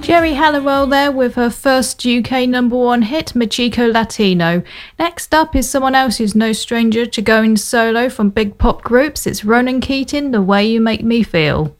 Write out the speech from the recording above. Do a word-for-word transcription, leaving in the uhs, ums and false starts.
Geri Halliwell there with her first U K number one hit, Machiko Latino. Next up is someone else who's no stranger to going solo from big pop groups. It's Ronan Keating, The Way You Make Me Feel.